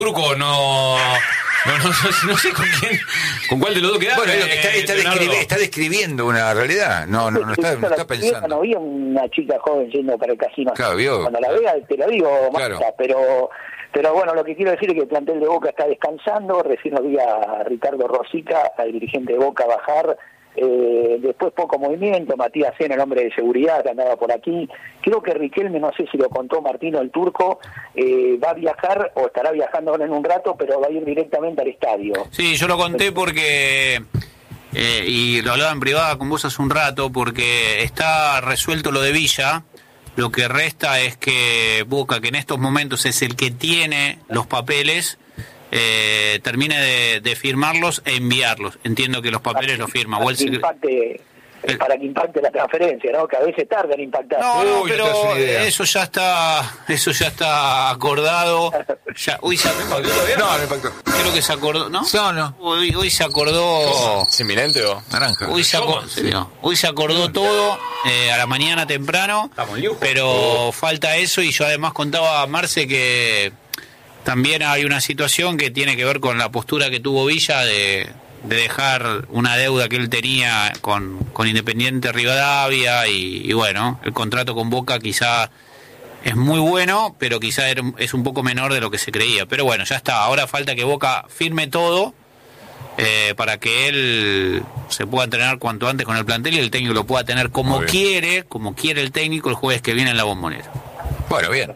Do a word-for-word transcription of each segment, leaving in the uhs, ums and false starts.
Turco no... No, no, no, no sé con quién, con cuál de los dos quedar. Bueno, eh, está, está, describi- está describiendo una realidad. No, no, no está, no está pensando. No había una chica joven yendo para el casino. Claro, vio. Cuando la vea, te lo digo, Claro. Marta, pero, pero bueno, lo que quiero decir es que el plantel de Boca está descansando. Recién lo vi a Ricardo Rosica, al dirigente de Boca, bajar. Eh, después poco movimiento, Matías Sena, el hombre de seguridad que andaba por aquí. Creo que Riquelme, no sé si lo contó Martino el Turco, eh, va a viajar o estará viajando ahora en un rato, pero va a ir directamente al estadio. Sí, yo lo conté porque, eh, y lo hablaba en privada con vos hace un rato, porque está resuelto lo de Villa. Lo que resta es que Boca, que en estos momentos es el que tiene los papeles, Eh, termine de, de firmarlos e enviarlos. Entiendo que los papeles los firma. Para, o el que secre- impacte, eh, para que impacte la transferencia, ¿no? Que a veces tarda en impactar. No, no, Uy, no pero te das una idea. eso ya está, eso ya está acordado. Ya, uy, se, No, no impactó. creo que se acordó, ¿no? No, no. Hoy, hoy se acordó. ¿Es inminente o...? Naranja. Hoy se, acor- sí, no. Hoy se acordó todo eh, a la mañana temprano, Estamos en lujo. pero falta eso. Y yo además contaba a Marce que también hay una situación que tiene que ver con la postura que tuvo Villa de, de dejar una deuda que él tenía con, con Independiente Rivadavia y, y bueno, el contrato con Boca quizá es muy bueno, pero quizá era- es un poco menor de lo que se creía. Pero bueno, ya está. Ahora falta que Boca firme todo eh, para que él se pueda entrenar cuanto antes con el plantel y el técnico lo pueda tener como Muy bien. quiere, como quiere el técnico el jueves que viene en la Bombonera. Bueno, bien.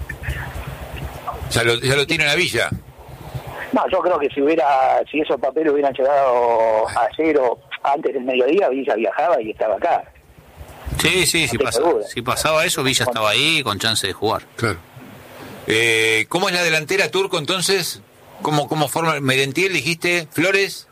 Ya lo, ya lo tiene en la villa. No, yo creo que si hubiera, si esos papeles hubieran llegado ayer o antes del mediodía, Villa viajaba y estaba acá. Sí, sí, si, No pasa- tengo duda. si pasaba eso, Villa estaba ahí con chance de jugar. Claro. Eh, ¿Cómo es la delantera, Turco, entonces? ¿Cómo, cómo forma? Merentiel, dijiste, Flores.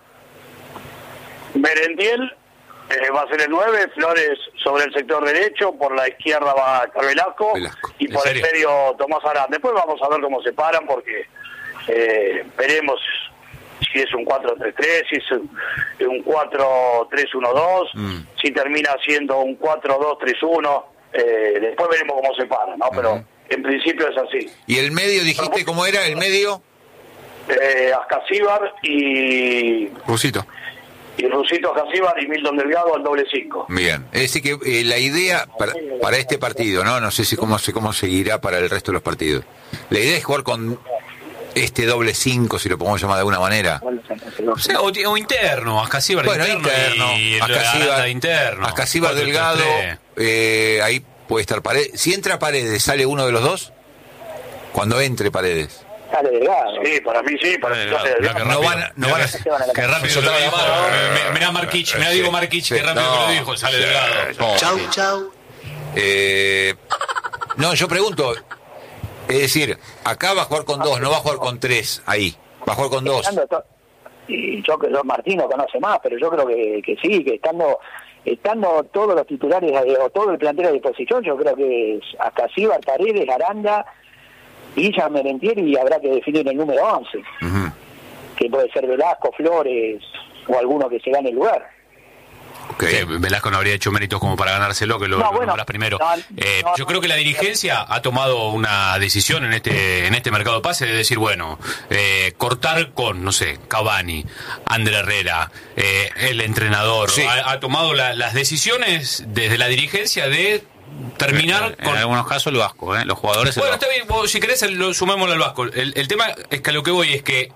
Merentiel eh, va a ser el nueve, Flores sobre el sector derecho, por la izquierda va a estar Velasco, Velasco. y ¿En por serio? el medio Tomás Arán. Después vamos a ver cómo se paran, porque eh, veremos si es un cuatro tres tres, si es un, un cuatro tres uno dos, Mm. si termina siendo un cuatro dos tres uno, eh, después veremos cómo se paran, ¿no? Pero Ujú. en principio es así. ¿Y el medio, dijiste cómo era? ¿El medio? Eh, Ascasíbar y, Rusito. y Rusito Ascasíbar y Milton Delgado al doble cinco. Bien. Es decir, que eh, la idea para, para este partido, ¿no? No sé si cómo, se- cómo seguirá para el resto de los partidos. La idea es jugar con este doble cinco, si lo podemos llamar de alguna manera. O sea, o, o interno, Ascasíbar Bueno, interno, interno. y el Ascasíbar, Aranda interno. Ascasíbar cuatro tres Delgado. tres. Eh, ahí puede estar Paredes. Si entra Paredes, ¿sale uno de los dos? Cuando entre Paredes. Sale Delgado. Sí, para mí sí, para mí Delgado. sale Mirá Delgado. que No rápido. van a- no van a- Se van a la Qué casa. rápido lo dijo. Eh, Mirá Marquich, mirá Diego Marquich, Sí. qué rápido No. que lo dijo, sale Delgado. Chau, chau. Eh, no, yo pregunto. Es decir, acá va a jugar con dos, no va a jugar con tres ahí. Va a jugar con dos. Estando to- y yo que yo Martino conoce más, pero yo creo que, que sí, que estando estando todos los titulares eh, o todo el plantel a disposición, yo creo que es Ascasíbar, Paredes, Aranda, Villa, Merentiel, y habrá que definir el número once, Ujú. que puede ser Velasco, Flores o alguno que se gane el lugar. Ok. Sí, Velasco no habría hecho méritos como para ganárselo, que lo, No, lo bueno, nombrás primero. no, Eh, no, yo no. creo que la dirigencia ha tomado una decisión en este en este mercado de pases de decir, bueno, eh, cortar con, no sé, Cavani, Ander Herrera, eh, el entrenador. Sí. Ha, ha tomado la- las decisiones desde la dirigencia de terminar En con... algunos casos el Vasco, ¿eh? Los jugadores el Bueno, Vasco. está bien, vos, si querés lo sumémoslo al Vasco. El, el tema es que a lo que voy es que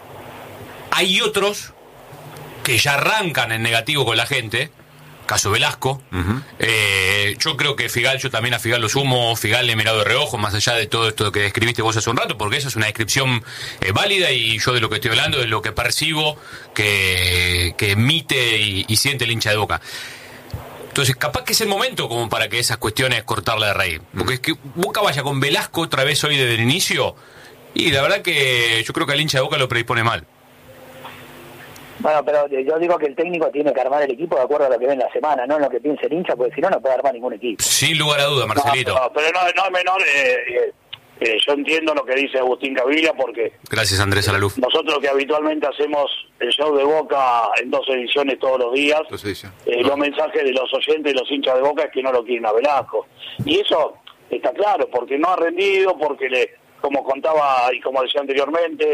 hay otros que ya arrancan en negativo con la gente, caso Velasco. Ujú. Eh, yo creo que Figal, yo también a Figal lo sumo, Figal le he mirado de reojo, más allá de todo esto que describiste vos hace un rato, porque esa es una descripción eh, válida, y yo de lo que estoy hablando es lo que percibo que, que emite y, y siente el hincha de Boca. Entonces, capaz que es el momento como para que esas cuestiones cortarla de raíz. Porque es que Boca vaya con Velasco otra vez hoy desde el inicio, y la verdad que yo creo que al hincha de Boca lo predispone mal. Bueno, pero yo digo que el técnico tiene que armar el equipo de acuerdo a lo que ve en la semana, no en lo que piense el hincha, porque si no, no puede armar ningún equipo. Sin lugar a duda, Marcelito. No, no, pero no, no es menor, eh, eh, eh, yo entiendo lo que dice Agustín Cavilla, porque Gracias, Andrés Alaluf. nosotros que habitualmente hacemos el show de Boca en dos ediciones todos los días, Entonces dice. eh, los mensajes de los oyentes y los hinchas de Boca es que no lo quieren a Velasco. Y eso está claro, porque no ha rendido, porque le como contaba y como decía anteriormente,